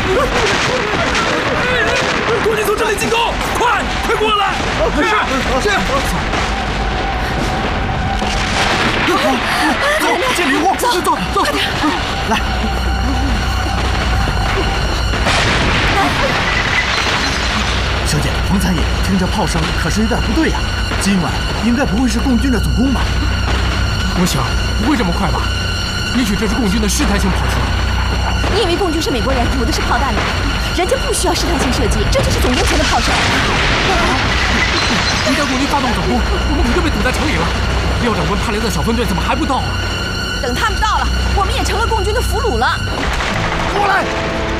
国军从这里进攻，快过来！ 是。走，见灵户，走，来。小姐，冯参爷，听着炮声，可是有点不对呀。今晚应该不会是共军的总攻吧？ 我想不会这么快吧？也许这是共军的试探性炮击。 你以为共军是美国人，有的是炮弹呢？人家不需要试探性射击，这就是总攻前的炮声。 一旦共军发动总攻，我们可就被堵在城里了。廖长官派来的小分队怎么还不到啊？ 等他们到了，我们也成了共军的俘虏了。 过来！